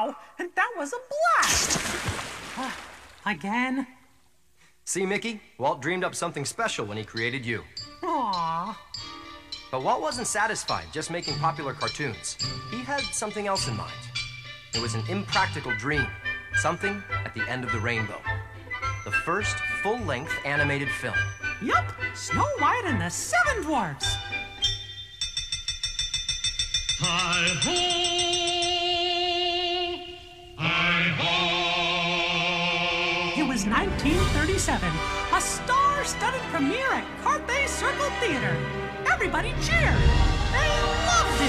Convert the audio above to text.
Wow, and that was a blast! Again? See, Mickey? Walt dreamed up something special when he created you. Aww. But Walt wasn't satisfied just making popular cartoons. He had something else in mind. It was an impractical dream. Something at the end of the rainbow. The first full-length animated film. Yup, Snow White and the Seven Dwarfs. Hi-ho! Hi-ho! It was 1937, a star-studded premiere at Carthay Circle Theater. Everybody cheered. And